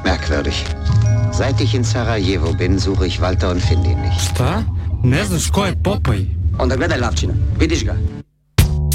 Merkwürdig. Seit ich in Sarajevo bin, suche ich Walter und finde ihn nicht. Šta? Ne znaš ko je Popaj? Onda gledaj, Lavčina. Vidiš ga?